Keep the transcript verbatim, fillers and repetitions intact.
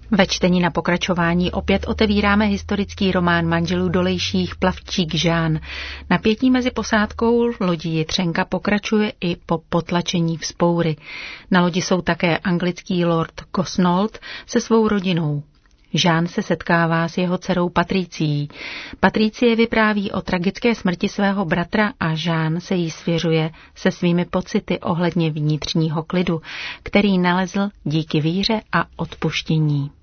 Ve čtení na pokračování opět otevíráme historický román manželů Dolejších Plavčík Žán. Napětí mezi posádkou lodi Jitřenka pokračuje i po potlačení vzpoury. Na lodi jsou také anglický lord Gosnold se svou rodinou. Žán se setkává s jeho dcerou Patricií. Patricie vypráví o tragické smrti svého bratra a Žán se jí svěřuje se svými pocity ohledně vnitřního klidu, který nalezl díky víře a odpuštění.